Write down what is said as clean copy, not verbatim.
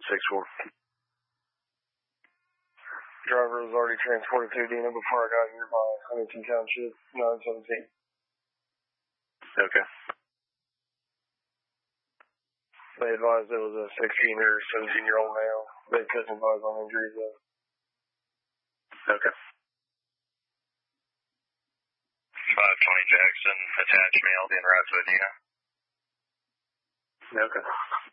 6-4. Driver was already transported to Dina before I got here by Huntington Township, 917. Okay. They advised it was a 16 or 17-year-old male. They couldn't advise on injuries, though. Okay. 520 Jackson, attached male being right foot Dina. Okay.